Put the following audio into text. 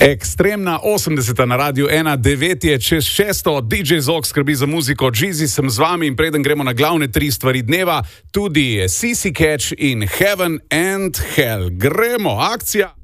Ekstremna 80. na Radiu 1, 9 je čez 6, DJ Zog skrbi za muziko, Jeezy sem z vami in preden gremo na glavne 3 stvari dneva, tudi CC Catch in Heaven and Hell. Gremo, akcija!